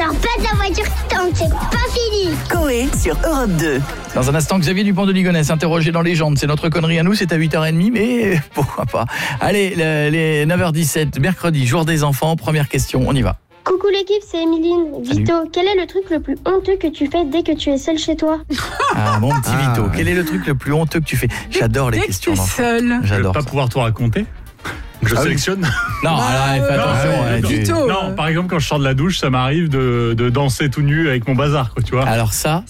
sors pas de la voiture tant que c'est pas fini. Coé sur Europe 2. Dans un instant, Xavier Dupont de Ligonnès, interrogé dans Légende. C'est notre connerie à nous, c'est à 8h30, mais pourquoi pas. Allez, les 9h17, mercredi, jour des enfants, première question, on y va. Coucou l'équipe, c'est Emeline. Vito, quel est le truc le plus honteux que tu fais dès que tu es seul chez toi? Ah, mon petit Vito, quel est le truc le plus honteux que tu fais? J'adore les questions Dès que d'enfants. t'es seul. J'adore pas ça. pouvoir tout raconter. Je sélectionne. Non, alors, fais attention. Vito. Non, par exemple, quand je sors de la douche, ça m'arrive de danser tout nu avec mon bazar, quoi, tu vois. Alors ça,